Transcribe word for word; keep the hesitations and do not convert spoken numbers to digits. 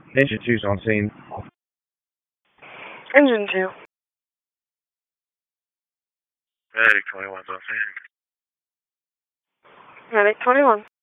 Engine two's on scene. Engine two. Medic twenty-one's on scene. Medic twenty-one.